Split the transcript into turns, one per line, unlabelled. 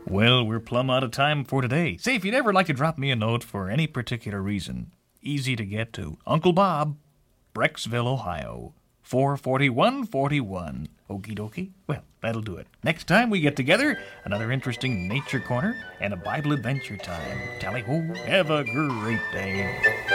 Well, we're plumb out of time for today. Say, if you'd ever like to drop me a note for any particular reason, easy to get to. Uncle Bob, Brecksville, Ohio, 44141. Okie dokie? Well, that'll do it. Next time we get together, another interesting nature corner and a Bible adventure time. Tally ho, have a great day.